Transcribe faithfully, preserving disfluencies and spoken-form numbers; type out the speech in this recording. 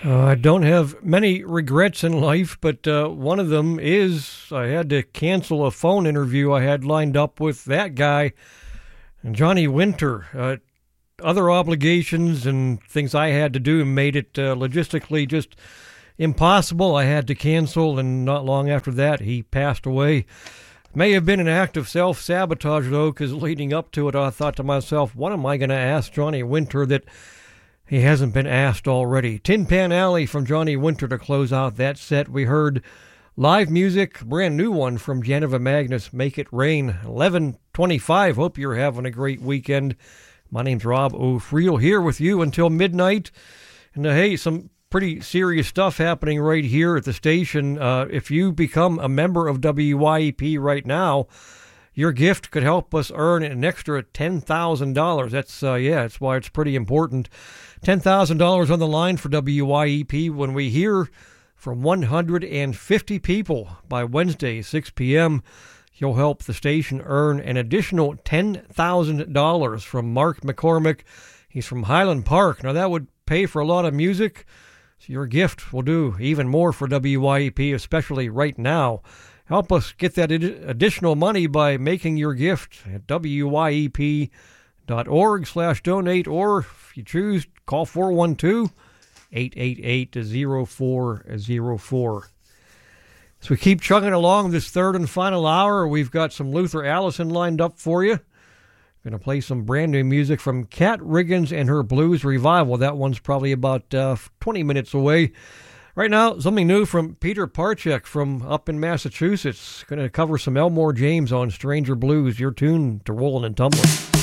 Uh, I don't have many regrets in life, but uh, one of them is I had to cancel a phone interview I had lined up with that guy, Johnny Winter. Uh, other obligations and things I had to do made it uh, logistically just impossible. I had to cancel, and not long after that, he passed away. May have been an act of self-sabotage, though, because leading up to it, I thought to myself, what am I going to ask Johnny Winter that he hasn't been asked already? Tin Pan Alley from Johnny Winter to close out that set. We heard live music, brand new one from Janiva Magnus, Make It Rain, eleven twenty-five. Hope you're having a great weekend. My name's Rob O'Friel here with you until midnight. And uh, hey, some pretty serious stuff happening right here at the station. Uh, if you become a member of W Y E P right now, your gift could help us earn an extra ten thousand dollars. That's, uh, yeah, that's why it's pretty important. ten thousand dollars on the line for W Y E P when we hear from one hundred fifty people by Wednesday, six p.m. You'll help the station earn an additional ten thousand dollars from Mark McCormick. He's from Highland Park. Now, that would pay for a lot of music, so your gift will do even more for W Y E P, especially right now. Help us get that ad- additional money by making your gift at W Y E P dot org slash donate, or if you choose, call four one two, eight eight eight, zero four zero four. So we keep chugging along this third and final hour. We've got some Luther Allison lined up for you. Going to play some brand new music from Kat Riggins and her Blues Revival. That one's probably about uh, twenty minutes away. Right now, something new from Peter Parchek from up in Massachusetts. Going to cover some Elmore James on Stranger Blues. Your tune to Rollin' and Tumblin'.